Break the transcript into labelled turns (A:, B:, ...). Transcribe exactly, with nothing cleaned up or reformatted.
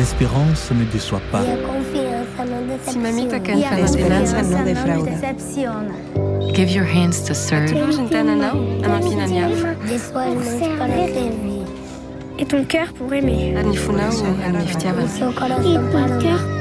A: l'espérance ne déçoit pas.
B: Si mamita kan fa l'esperanza no defrauda.
C: Give your hands to serve.
D: Et ton cœur pour aimer.
B: Et ton cœur